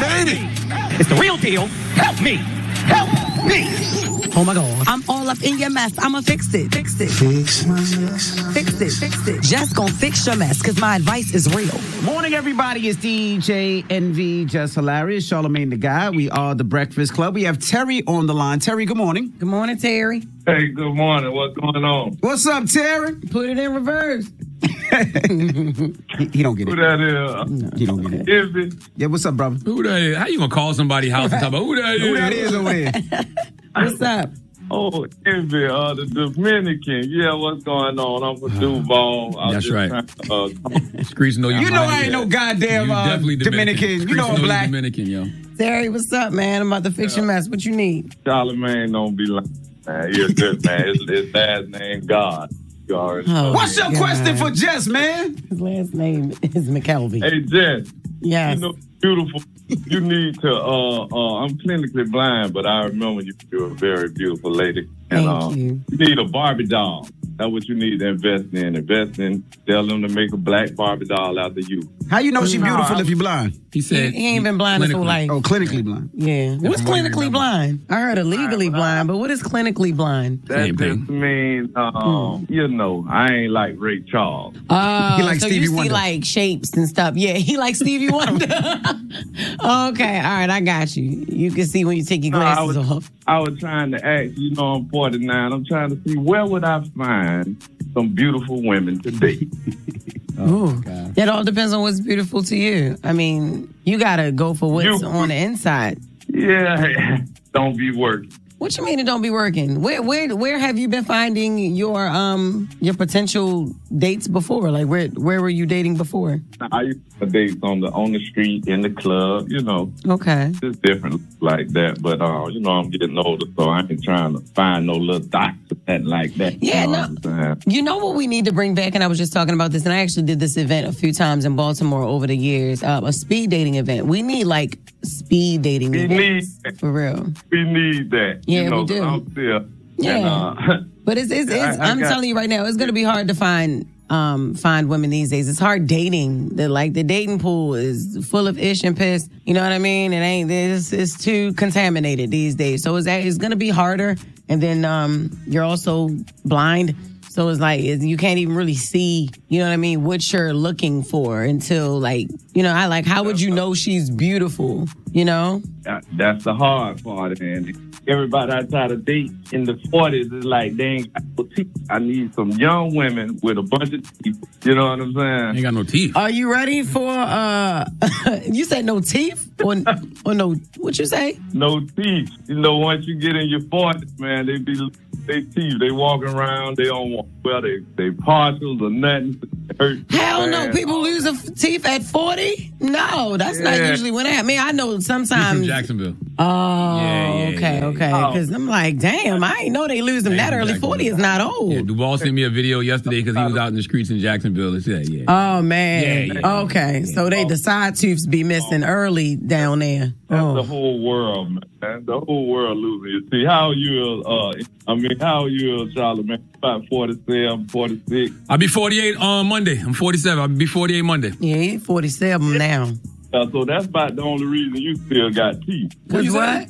baby. It's the real deal. Help me. Help me. Oh my God. I'm all up in your mess. I'ma fix it. Fix it. Fix my mess. Fix it. Fix it. Just gonna fix your mess, because my advice is real. Morning, everybody. It's DJ NV, Just Hilarious, Charlamagne the Guy. We are the Breakfast Club. We have Terry on the line. Terry, good morning. Good morning, Terry. Hey, good morning. What's going on? What's up, Terry? Put it in reverse. He don't get Who it. that is? No, he don't get it. Envy. Yeah, what's up, brother? Who that is? How you gonna call somebody house and talk about who that is? Who that is over there? What's up? Oh, Envy, the Dominican. Yeah, what's going on? I'm from Duval. That's right. Trying, Screech know You know I ain't no goddamn definitely Dominican. You know I'm black. Dominican, yo. Terry, what's up, man? I'm about to fix your mess. What you need? Charlamagne don't be lying, man. You're good, man. His last name, God. You already know. What's your God. question for Jess, man? His last name is McKelvey. Hey, Jess. Yes. You know, beautiful. You need to, I'm clinically blind, but I remember you're a very beautiful lady. And, Thank you. You need a Barbie doll. That's what you need to invest in. Invest in, tell them to make a black Barbie doll out of you. How you know she beautiful if you blind? He said He ain't been blind his whole clinically. life. Oh, clinically blind. Yeah. What's from what you clinically remember. blind? I heard illegally blind, but what is clinically blind? That Same thing. just means, you know, I ain't like Ray Charles. He like so Stevie you see Wonder. like shapes and stuff. Yeah, he like Stevie Wonder. Okay, all right, I got you. You can see when you take your glasses off. I was trying to ask, you know, I'm 49. I'm trying to see where would I find some beautiful women today. Ooh, that all depends on what's beautiful to you. I mean, you gotta go for what's on the inside. Yeah, don't be working. What you mean it don't be working? Where have you been finding your potential dates before? Like where were you dating before? I used to date on the street, in the club, you know. Okay. It's different like that, but you know, I'm getting older, so I ain't trying to find no little dots or nothing like that. Yeah, you know no. what I'm saying? You know what we need to bring back, and I was just talking about this, and I actually did this event a few times in Baltimore over the years, a speed dating event. We need like speed dating events, for real. We need that. Yeah, you know, we do. I'm still, Yeah. and, But it's I'm telling you right now, it's gonna be hard to find women these days. It's hard dating. The dating pool is full of ish and piss. You know what I mean? It's too contaminated these days. So it's gonna be harder. And then you're also blind. So it's like you can't even really see, you know what I mean, what you're looking for until like, you know, how would you know she's beautiful, you know? that's the hard part, man. Everybody I try to date in the 40s is like, they ain't got no teeth. I need some young women with a bunch of teeth. You know what I'm saying? Ain't got no teeth. Are you ready for, you said no teeth? Or no, what you say? No teeth. You know, once you get in your 40s, man, they teeth. They walking around. They don't want, well, they partials or nothing. Hurt. Hell no, Man. people lose their teeth at 40? No, that's not Yeah. usually what happens. I mean, I know He's sometimes. from Jacksonville. Oh, Yeah, okay. Oh. Because I'm like, damn, I ain't know they lose them Yeah, that early. exactly. 40 is not old. Yeah, Duval sent me a video yesterday because he was out in the streets in Jacksonville. It said, yeah. Oh, man. Yeah. Okay, so the side tooths be missing early down there. That's Oh. the whole world, man. The whole world losing your teeth. How are you, Charlamagne? About 47, 46. I'll be 48 on Monday. I'm 47. I'll be 48 Monday. Yeah, he's 47 now. So that's about the only reason you still got teeth. Cause what?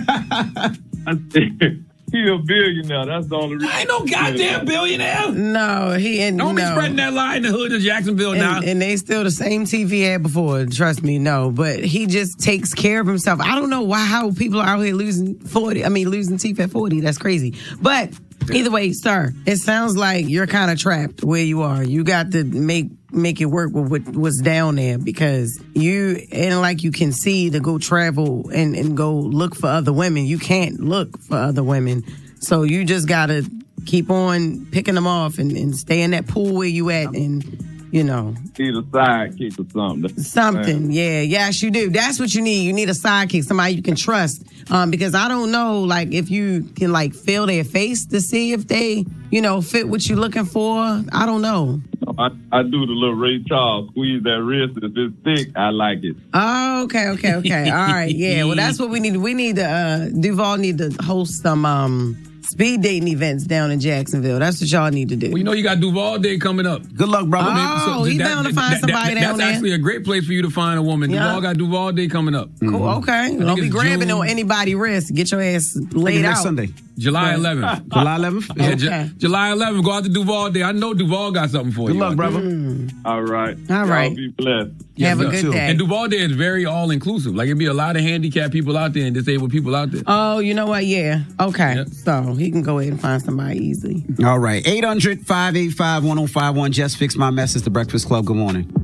I said, he a billionaire. That's the only reason. I ain't no goddamn billionaire. No, he and Don't be no. spreading that lie in the hood of Jacksonville now. And they still the same teeth he had before. Trust me, no. But he just takes care of himself. I don't know how people are out here losing teeth at 40. That's crazy. But either way, sir, it sounds like you're kind of trapped where you are. You got to make it work with what's down there, because you ain't like you can see to go travel and go look for other women. You can't look for other women. So you just got to keep on picking them off and stay in that pool where you at, and you know. Need a sidekick or something. Something, yeah. Yes, you do. That's what you need. You need a sidekick, somebody you can trust. Because I don't know, like, if you can, like, feel their face to see if they, you know, fit what you're looking for. I don't know. I do the little Ray Charles, squeeze that wrist. If it's thick, I like it. Oh, okay. All right, yeah. Well, that's what we need. We need to, Duval need to host some speed dating events down in Jacksonville. That's what y'all need to do. Well, you know, you got Duval Day coming up. Good luck, brother. Oh, he bound to find somebody down That's there. actually a great place for you to find a woman. Yeah. Duval got Duval Day coming up. Cool, okay. Don't be it's grabbing June. on anybody's wrist. Get your ass laid Next out. Sunday. July 11th. July 11th? Yeah, Okay. July 11th. Go out to Duval Day. I know Duval got something for Good you. luck, brother. All right. All right. Y'all be blessed. Have a sir. good too. day. And Duval Day is very all-inclusive. Like, it'd be a lot of handicapped people out there and disabled people out there. Oh, you know what? Yeah. Okay. Yep. So he can go ahead and find somebody easily. All right. 800-585-1051. Just fix my message. The Breakfast Club. Good morning.